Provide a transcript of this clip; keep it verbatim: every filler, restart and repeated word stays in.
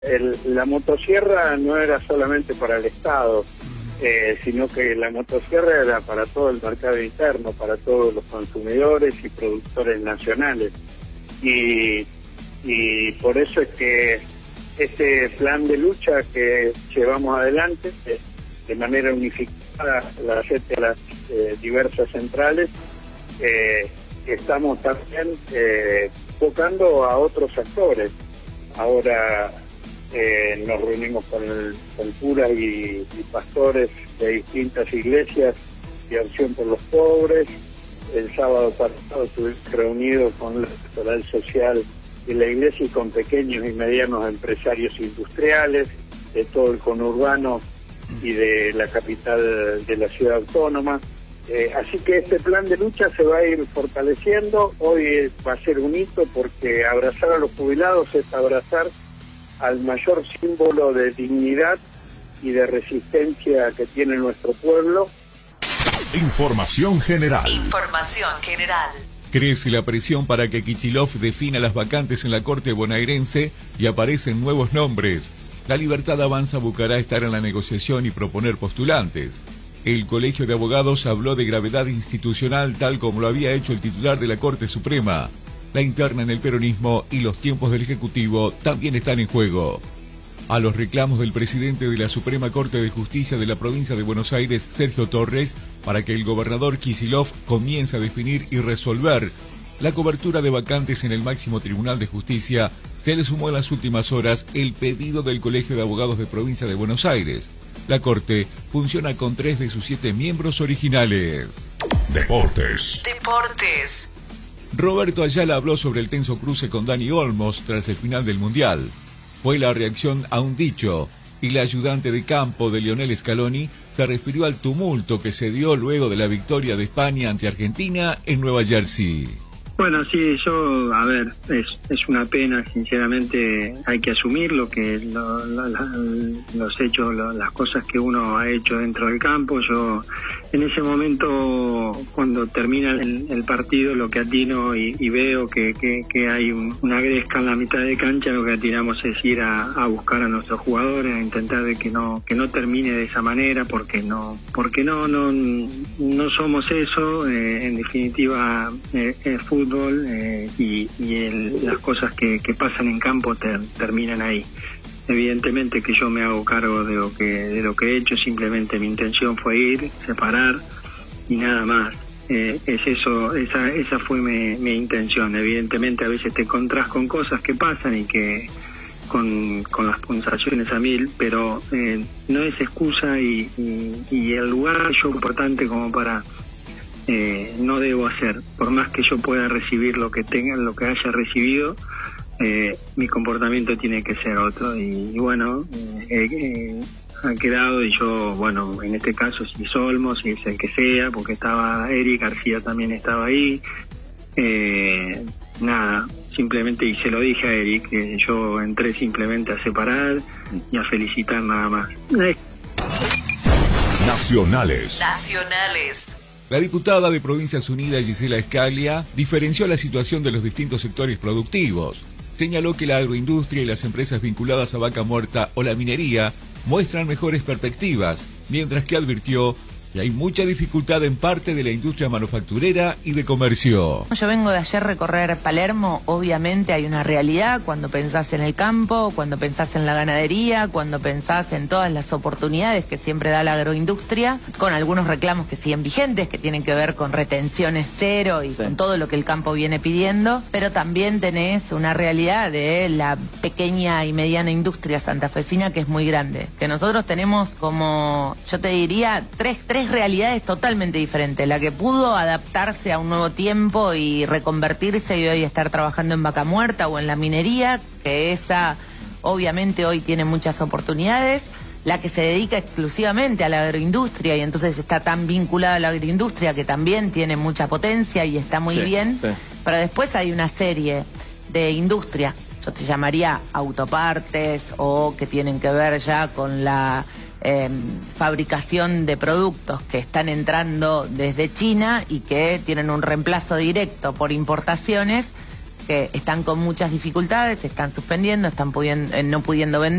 El, la motosierra no era solamente para el Estado, eh, sino que la motosierra era para todo el mercado interno, para todos los consumidores y productores nacionales. Y, y por eso es que este plan de lucha que llevamos adelante, eh, de manera unificada, la gente de las eh, diversas centrales, eh, estamos también eh, tocando a otros actores. Ahora eh, nos reunimos con, el, con curas y, y pastores de distintas iglesias de Acción por los Pobres. El sábado pasado estuvimos reunidos con la pastoral social de la iglesia y con pequeños y medianos empresarios industriales de todo el conurbano y de la capital de la ciudad autónoma. Eh, así que este plan de lucha se va a ir fortaleciendo. Hoy va a ser un hito porque abrazar a los jubilados es abrazar al mayor símbolo de dignidad y de resistencia que tiene nuestro pueblo. Información general. Información general. Crece la presión para que Kicillof defina las vacantes en la Corte bonaerense y aparecen nuevos nombres. La Libertad Avanza buscará estar en la negociación y proponer postulantes. El Colegio de Abogados habló de gravedad institucional tal como lo había hecho el titular de la Corte Suprema. La interna en el peronismo y los tiempos del Ejecutivo también están en juego. A los reclamos del presidente de la Suprema Corte de Justicia de la provincia de Buenos Aires, Sergio Torres, para que el gobernador Kicillof comience a definir y resolver la cobertura de vacantes en el máximo Tribunal de Justicia, se le sumó en las últimas horas el pedido del Colegio de Abogados de Provincia de Buenos Aires. La Corte funciona con tres de sus siete miembros originales. Deportes. Deportes. Roberto Ayala habló sobre el tenso cruce con Dani Olmos tras el final del Mundial. Fue la reacción a un dicho, y la ayudante de campo de Lionel Scaloni se refirió al tumulto que se dio luego de la victoria de España ante Argentina en Nueva Jersey. Bueno, sí, yo, a ver, es, es una pena, sinceramente hay que asumir lo que lo, lo, lo, los hechos, lo, las cosas que uno ha hecho dentro del campo. Yo en ese momento, cuando termina el, el partido, lo que atino y, y veo que, que, que hay un, una gresca en la mitad de cancha, lo que atinamos es ir a, a buscar a nuestros jugadores, a intentar de que no que no termine de esa manera, porque no porque no no no somos eso. Eh, en definitiva, eh, es fútbol. Eh, y, y el, las cosas que, que pasan en campo ter, terminan ahí. Evidentemente que yo me hago cargo de lo que de lo que he hecho. Simplemente mi intención fue ir, separar y nada más. Eh, es eso, esa esa fue mi, mi intención. Evidentemente a veces te encontrás con cosas que pasan y que con, con las pulsaciones a mil, pero eh, no es excusa y, y, y el lugar yo importante como para Eh, no debo hacer, por más que yo pueda recibir lo que tenga, lo que haya recibido, eh, mi comportamiento tiene que ser otro. Y, y bueno, eh, eh, ha quedado, y yo, bueno, en este caso si es Olmos, si es el que sea, porque estaba Eric García también estaba ahí, eh, nada, simplemente, y se lo dije a Eric, que yo entré simplemente a separar y a felicitar nada más. Eh. Nacionales. Nacionales. La diputada de Provincias Unidas, Gisela Escaglia, diferenció la situación de los distintos sectores productivos. Señaló que la agroindustria y las empresas vinculadas a vaca muerta o la minería muestran mejores perspectivas, mientras que advirtió que hay mucha dificultad en parte de la industria manufacturera y de comercio. Yo vengo de ayer recorrer Palermo. Obviamente hay una realidad cuando pensás en el campo, cuando pensás en la ganadería, cuando pensás en todas las oportunidades que siempre da la agroindustria, con algunos reclamos que siguen vigentes, que tienen que ver con retenciones cero y sí, con todo lo que el campo viene pidiendo, pero también tenés una realidad de la pequeña y mediana industria santafesina, que es muy grande, que nosotros tenemos como, yo te diría, tres, tres realidades totalmente diferentes. La que pudo adaptarse a un nuevo tiempo y reconvertirse y hoy estar trabajando en vaca muerta o en la minería, que esa obviamente hoy tiene muchas oportunidades. La que se dedica exclusivamente a la agroindustria y entonces está tan vinculada a la agroindustria que también tiene mucha potencia y está muy sí, bien. Sí. Pero después hay una serie de industrias, yo te llamaría autopartes, o que tienen que ver ya con la Eh, fabricación de productos que están entrando desde China y que tienen un reemplazo directo por importaciones que están con muchas dificultades, están suspendiendo, están pudiendo, eh, no pudiendo vender.